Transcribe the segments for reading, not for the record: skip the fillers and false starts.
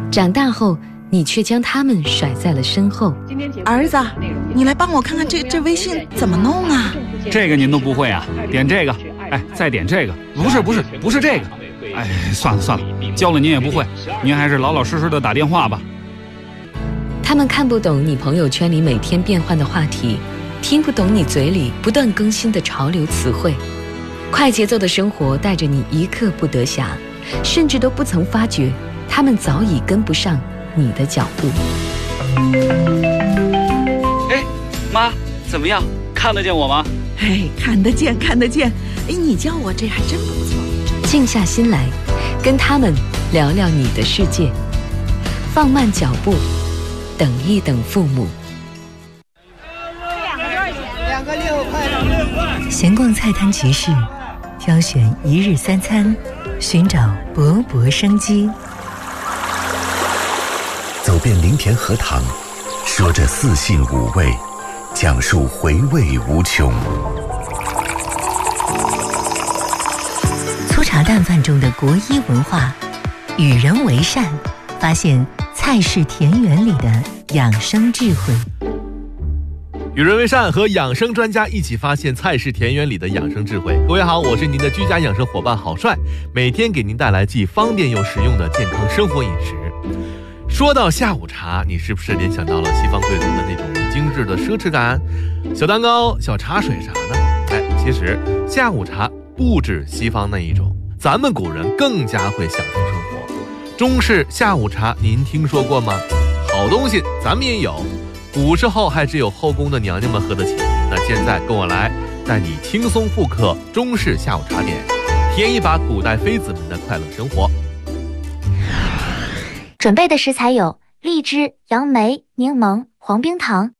长大后，你却将他们甩在了身后。 儿子，你来帮我看看这微信怎么弄啊？ 这个您都不会啊？点这个，哎，再点这个，不是这个。哎，算了，教了您也不会，您还是老老实实的打电话吧。 他们看不懂你朋友圈里每天变换的话题，听不懂你嘴里不断更新的潮流词汇。快节奏的生活带着你一刻不得暇，甚至都不曾发觉，他们早已跟不上你的脚步。 哎，妈，怎么样？看得见我吗？ 哎，看得见。哎，你叫我这还真不错。 静下心来，跟他们聊聊你的世界，放慢脚步，等一等父母。 2个6块。 闲逛菜摊集市，挑选一日三餐，寻找勃勃生机。 走遍林田荷塘，说着四性五味，讲述回味无穷。 粗茶淡饭中的国医文化，与人为善，发现菜市田园里的养生智慧。 与人为善和养生专家一起发现菜市田园里的养生智慧。各位好，我是您的居家养生伙伴郝帅，每天给您带来既方便又实用的健康生活饮食。说到下午茶，你是不是联想到了西方贵族的那种精致的奢侈感？小蛋糕、小茶水啥的。哎，其实下午茶不止西方那一种，咱们古人更加会享受生活。中式下午茶您听说过吗？好东西咱们也有，古时候还只有后宫的娘娘们喝得起。那现在跟我来，带你轻松复刻中式下午茶点，体验一把古代妃子们的快乐生活。 准备的食材有荔枝、杨梅、柠檬、黄冰糖。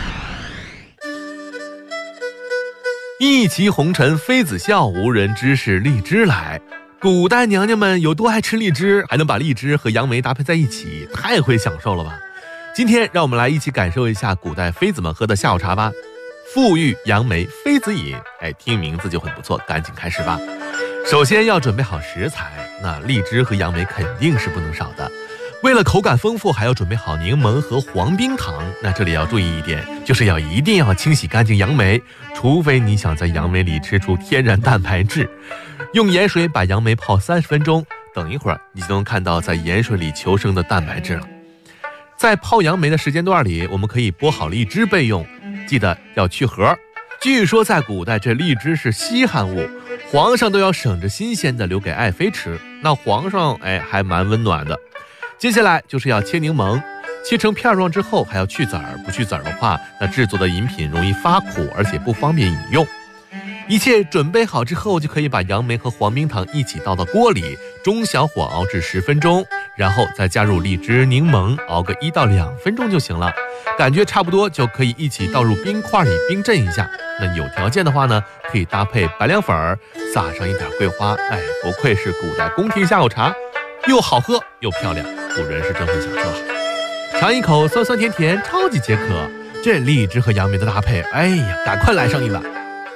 一骑红尘妃子笑，无人知是荔枝来。古代娘娘们有多爱吃荔枝，还能把荔枝和杨梅搭配在一起，太会享受了吧。今天让我们来一起感受一下古代妃子们喝的下午茶吧。馥郁杨梅妃子饮，哎，听名字就很不错，赶紧开始吧。首先要准备好食材，那荔枝和杨梅肯定是不能少的。为了口感丰富，还要准备好柠檬和黄冰糖。那这里要注意一点，就是一定要清洗干净杨梅，除非你想在杨梅里吃出天然蛋白质。用盐水把杨梅泡30分钟，等一会儿你就能看到在盐水里求生的蛋白质了。在泡杨梅的时间段里，我们可以剥好荔枝备用，记得要去核。据说在古代这荔枝是稀罕物，皇上都要省着新鲜的留给爱妃吃，那皇上还蛮温暖的。接下来就是要切柠檬，切成片状之后还要去籽儿，不去籽儿的话，那制作的饮品容易发苦，而且不方便饮用。一切准备好之后，就可以把杨梅和黄冰糖一起倒到锅里，中小火熬至10分钟，然后再加入荔枝、柠檬，熬个1到2分钟就行了。感觉差不多就可以一起倒入冰块里冰镇一下。那有条件的话呢，可以搭配白凉粉，撒上一点桂花。哎，不愧是古代宫廷下午茶，又好喝又漂亮，古人是真会享受啊！尝一口酸酸甜甜，超级解渴。这荔枝和杨梅的搭配，哎呀，赶快来上一碗。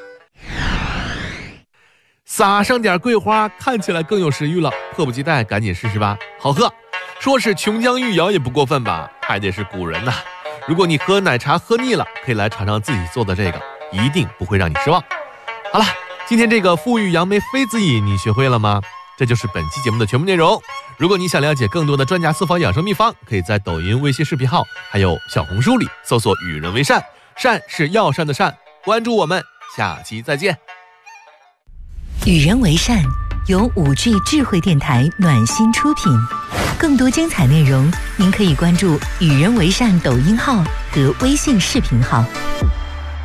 撒上点桂花，看起来更有食欲了，迫不及待赶紧试试吧。好喝，说是琼浆玉摇也不过分吧，还得是古人呐。如果你喝奶茶喝腻了，可以来尝尝自己做的这个，一定不会让你失望。好了，今天这个馥郁杨梅妃子饮你学会了吗？这就是本期节目的全部内容。如果你想了解更多的专家私房养生秘方，可以在抖音、微信视频号还有小红书里搜索与人为善，善是药膳的善。关注我们，下期再见。 与人为善由5G 智慧电台暖心出品，更多精彩内容您可以关注与人为善抖音号和微信视频号。